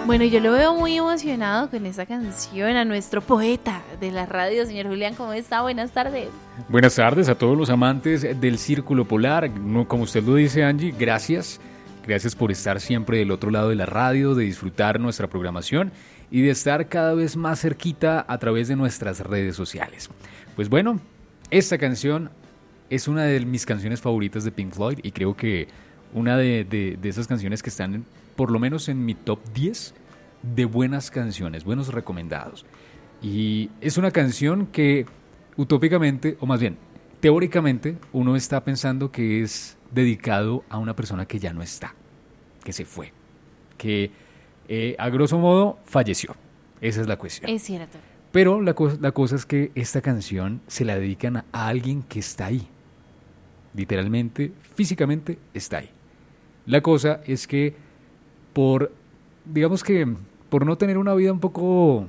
Bueno, yo lo veo muy emocionado con esta canción, a nuestro poeta de la radio, señor Julián, ¿cómo está? Buenas tardes. Buenas tardes a todos los amantes del Círculo Polar. Como usted lo dice, Angie, gracias. Gracias por estar siempre del otro lado de la radio, de disfrutar nuestra programación y de estar cada vez más cerquita a través de nuestras redes sociales. Pues bueno, esta canción es una de mis canciones favoritas de Pink Floyd y creo que una de esas canciones que están por lo menos en mi top 10 de buenas canciones, buenos recomendados. Y es una canción que utópicamente, o más bien, teóricamente, uno está pensando que es dedicado a una persona que ya no está, que se fue, que a grosso modo falleció. Esa es la cuestión. Es cierto. Pero la cosa es que esta canción se la dedican a alguien que está ahí. Literalmente, físicamente está ahí. La cosa es que digamos que por no tener una vida un poco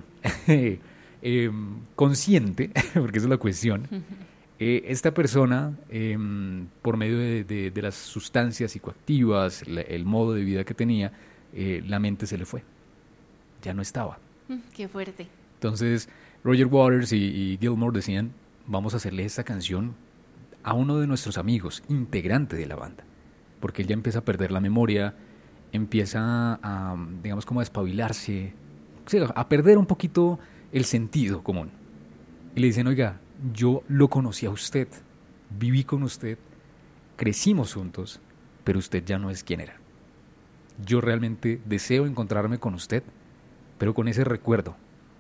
consciente, porque esa es la cuestión, esta persona, por medio de las sustancias psicoactivas, el modo de vida que tenía, la mente se le fue. Ya no estaba. Qué fuerte. Entonces, Roger Waters y Gilmour decían, vamos a hacerle esta canción a uno de nuestros amigos, integrante de la banda, porque él ya empieza a perder la memoria, empieza a, digamos, como a despabilarse, o sea, a perder un poquito el sentido común. Y le dicen, oiga, yo lo conocí a usted, viví con usted, crecimos juntos, pero usted ya no es quien era. Yo realmente deseo encontrarme con usted, pero con ese recuerdo.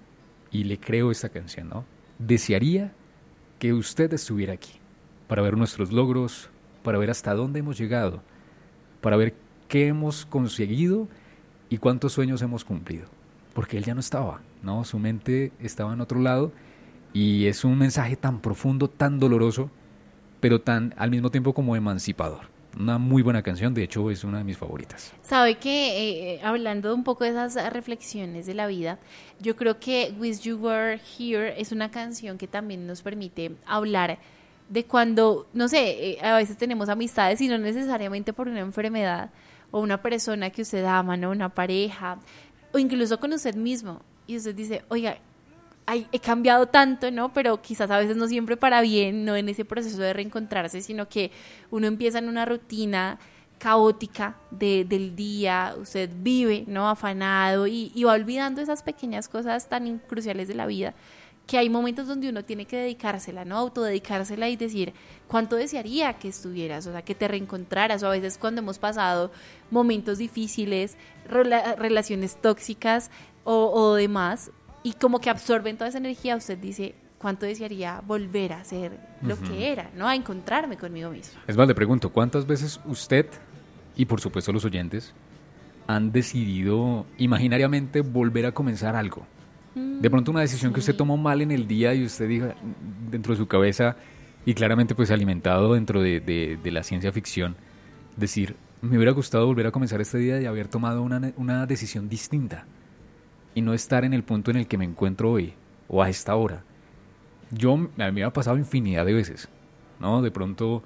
Y le creo esta canción, ¿no? Desearía que usted estuviera aquí, para ver nuestros logros, para ver hasta dónde hemos llegado, para ver qué hemos conseguido y cuántos sueños hemos cumplido. Porque él ya no estaba, ¿no? Su mente estaba en otro lado y es un mensaje tan profundo, tan doloroso, pero tan al mismo tiempo como emancipador. Una muy buena canción, de hecho es una de mis favoritas. Sabe que hablando un poco de esas reflexiones de la vida, yo creo que Wish You Were Here es una canción que también nos permite hablar de cuando, no sé, a veces tenemos amistades y no necesariamente por una enfermedad o una persona que usted ama, ¿no? Una pareja, o incluso con usted mismo, y usted dice, oiga, he cambiado tanto, ¿no? Pero quizás a veces no siempre para bien, no en ese proceso de reencontrarse, sino que uno empieza en una rutina caótica del día, usted vive, ¿no? Afanado y va olvidando esas pequeñas cosas tan cruciales de la vida, que hay momentos donde uno tiene que dedicársela, ¿no? Autodedicársela y decir, ¿cuánto desearía que estuvieras? O sea, que te reencontraras, o a veces cuando hemos pasado momentos difíciles, relaciones tóxicas o demás, y como que absorben toda esa energía, usted dice, ¿cuánto desearía volver a ser lo que era, ¿no? A encontrarme conmigo mismo. Es más, le pregunto, ¿cuántas veces usted, y por supuesto los oyentes, han decidido imaginariamente volver a comenzar algo? De pronto una decisión que usted tomó mal en el día y usted dijo dentro de su cabeza, y claramente pues alimentado dentro de la ciencia ficción, decir, me hubiera gustado volver a comenzar este día y haber tomado una decisión distinta y no estar en el punto en el que me encuentro hoy o a esta hora. A mí me ha pasado infinidad de veces, ¿no? De pronto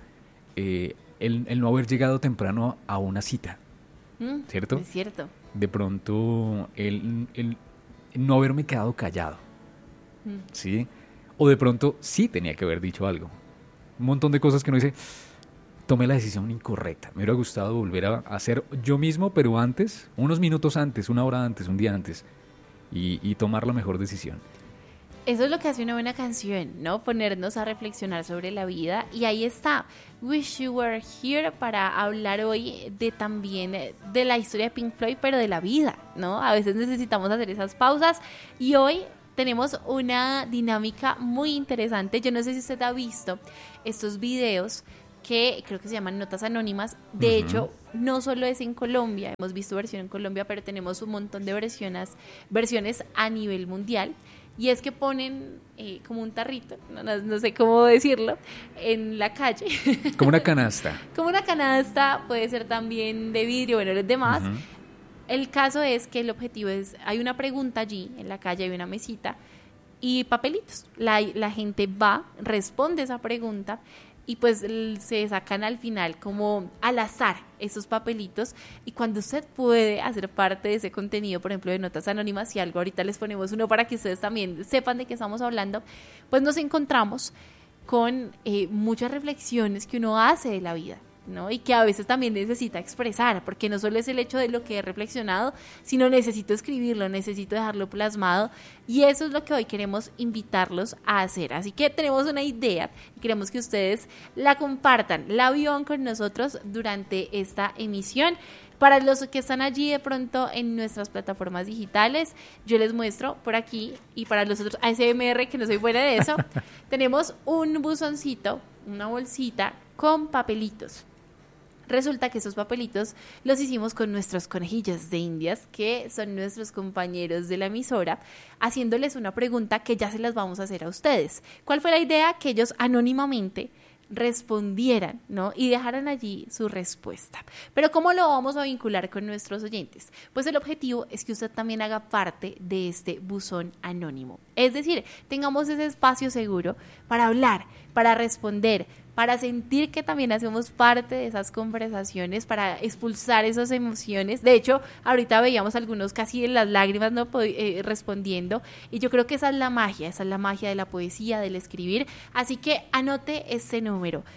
el no haber llegado temprano a una cita, ¿cierto? Es cierto. De pronto el no haberme quedado callado, ¿sí? O de pronto sí tenía que haber dicho algo. Un montón de cosas que uno dice, tomé la decisión incorrecta. Me hubiera gustado volver a hacer yo mismo, pero antes, unos minutos antes, una hora antes, un día antes, y tomar la mejor decisión. Eso es lo que hace una buena canción, ¿no? Ponernos a reflexionar sobre la vida. Y ahí está, Wish You Were Here, para hablar hoy también de la historia de Pink Floyd, pero de la vida, ¿no? A veces necesitamos hacer esas pausas y hoy tenemos una dinámica muy interesante. Yo no sé si usted ha visto estos videos que creo que se llaman Notas Anónimas. De hecho, no solo es en Colombia, hemos visto versión en Colombia, pero tenemos un montón de versiones a nivel mundial. Y es que ponen como un tarrito, no sé cómo decirlo, en la calle. Como una canasta. Como una canasta, puede ser también de vidrio, bueno, los demás. El caso es que el objetivo es, hay una pregunta allí, en la calle hay una mesita y papelitos. La gente va, responde esa pregunta y pues se sacan al final como al azar esos papelitos, y cuando usted puede hacer parte de ese contenido, por ejemplo de Notas Anónimas, y algo ahorita les ponemos uno para que ustedes también sepan de qué estamos hablando, pues nos encontramos con muchas reflexiones que uno hace de la vida, ¿no? Y que a veces también necesita expresar, porque no solo es el hecho de lo que he reflexionado, sino necesito escribirlo, necesito dejarlo plasmado, y eso es lo que hoy queremos invitarlos a hacer. Así que tenemos una idea y queremos que ustedes la compartan, la vivan con nosotros durante esta emisión. Para los que están allí de pronto en nuestras plataformas digitales, yo les muestro por aquí, y para los otros ASMR, que no soy buena de eso, tenemos un buzoncito, una bolsita con papelitos. Resulta que esos papelitos los hicimos con nuestros conejillos de Indias, que son nuestros compañeros de la emisora, haciéndoles una pregunta que ya se las vamos a hacer a ustedes. ¿Cuál fue la idea? Que ellos anónimamente respondieran, ¿no? Y dejaran allí su respuesta. Pero ¿cómo lo vamos a vincular con nuestros oyentes? Pues el objetivo es que usted también haga parte de este buzón anónimo. Es decir, tengamos ese espacio seguro para hablar, para responder, para sentir que también hacemos parte de esas conversaciones, para expulsar esas emociones. De hecho, ahorita veíamos algunos casi en las lágrimas, ¿no? Respondiendo, y yo creo que esa es la magia de la poesía, del escribir. Así que anote este número: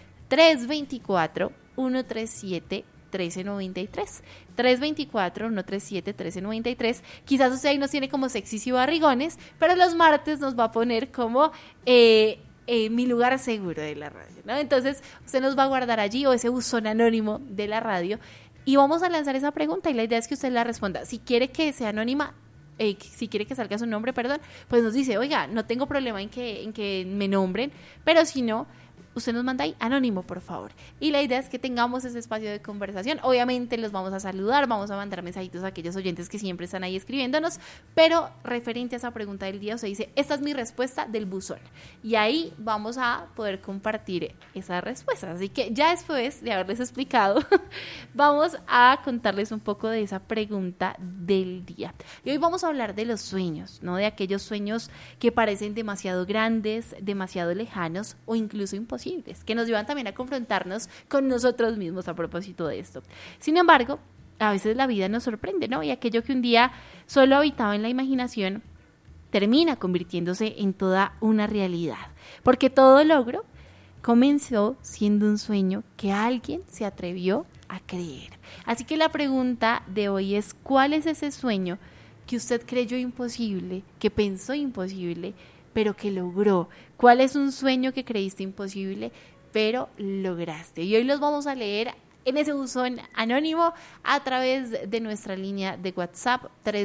324-137-1393. 324-137-1393. Quizás usted ahí nos tiene como sexys y barrigones, pero los martes nos va a poner como mi lugar seguro de la radio, ¿no? Entonces usted nos va a guardar allí, o ese buzón anónimo de la radio, y vamos a lanzar esa pregunta, y la idea es que usted la responda. Si quiere que sea anónima, si quiere que salga su nombre, perdón, pues nos dice: oiga, no tengo problema en que me nombren, pero si no, usted nos manda ahí anónimo, por favor. Y la idea es que tengamos ese espacio de conversación. Obviamente los vamos a saludar, vamos a mandar mensajitos a aquellos oyentes que siempre están ahí escribiéndonos, pero referente a esa pregunta del día, usted dice: esta es mi respuesta del buzón. Y ahí vamos a poder compartir esas respuestas. Así que ya después de haberles explicado, vamos a contarles un poco de esa pregunta del día. Y hoy vamos a hablar de los sueños, ¿no? De aquellos sueños que parecen demasiado grandes, demasiado lejanos o incluso imposibles, que nos llevan también a confrontarnos con nosotros mismos a propósito de esto. Sin embargo, a veces la vida nos sorprende, ¿no? Y aquello que un día solo habitaba en la imaginación termina convirtiéndose en toda una realidad, porque todo logro comenzó siendo un sueño que alguien se atrevió a creer. Así que la pregunta de hoy es: ¿cuál es ese sueño que usted creyó imposible, que pensó imposible, pero que logró? ¿Cuál es un sueño que creíste imposible, pero lograste? Y hoy los vamos a leer en ese buzón anónimo a través de nuestra línea de WhatsApp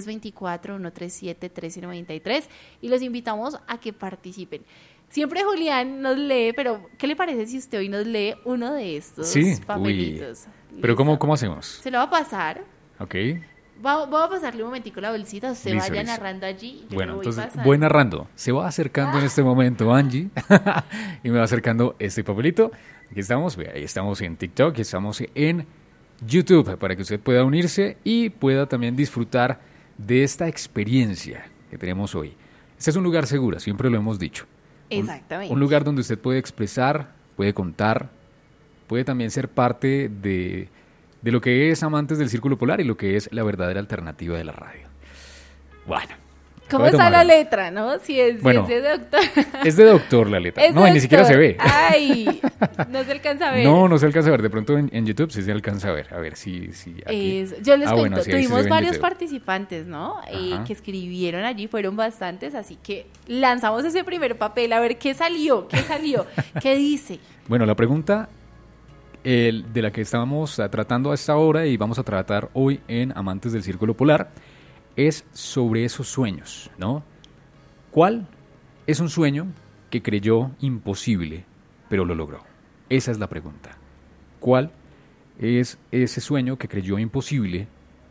324-137-1393, y los invitamos a que participen. Siempre Julián nos lee, pero ¿qué le parece si usted hoy nos lee uno de estos papelitos? Pero ¿cómo hacemos? Se lo va a pasar. Ok. Voy a pasarle un momentico la bolsita, usted vaya narrando allí. Bueno, entonces voy narrando. Se va acercando en este momento Angie y me va acercando este papelito. Aquí estamos, ahí estamos en TikTok, estamos en YouTube, para que usted pueda unirse y pueda también disfrutar de esta experiencia que tenemos hoy. Este es un lugar seguro, siempre lo hemos dicho. Exactamente. Un lugar donde usted puede expresar, puede contar, puede también ser parte de lo que es Amantes del Círculo Polar y lo que es la verdadera alternativa de la radio. Bueno. ¿Cómo está la letra, no? Si es de doctor. Es de doctor la letra. No, ni siquiera se ve. Ay, no se alcanza a ver. No se alcanza a ver. De pronto en YouTube sí se alcanza a ver. A ver si aquí. Yo les cuento, sí, tuvimos varios participantes, ¿no? Que escribieron allí, fueron bastantes, así que lanzamos ese primer papel a ver qué salió, qué dice. Bueno, la pregunta de la que estábamos tratando a esta hora y vamos a tratar hoy en Amantes del Círculo Polar es sobre esos sueños, ¿no? ¿Cuál es un sueño que creyó imposible, pero lo logró? Esa es la pregunta. ¿Cuál es ese sueño que creyó imposible,